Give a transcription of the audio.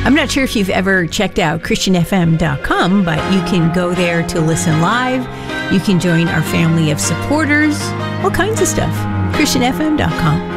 I'm not sure if you've ever checked out ChristianFM.com, but you can go there to listen live. You can join our family of supporters, all kinds of stuff. ChristianFM.com.